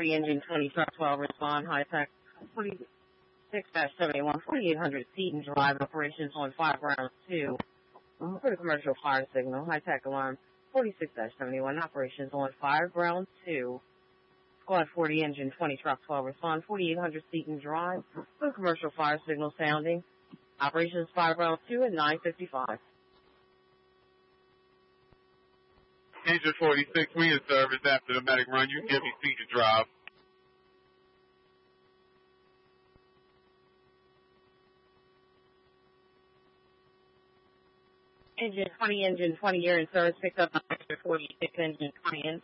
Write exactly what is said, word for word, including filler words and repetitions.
forty, engine twenty, truck twelve, respond, high-tech, forty-six seventy-one, forty-eight hundred, seat and drive, operations on five rounds two, for the commercial fire signal, high-tech alarm, forty-six seventy-one, operations on five round two, squad forty, engine twenty, truck twelve, respond, forty-eight hundred, seat and drive, for the commercial fire signal sounding, operations five round two at nine fifty-five. Engine forty-six, we in service after the medic run. You give me seat to drive. Engine twenty, engine twenty, you're in service, picked up forty-six, engine twenty, in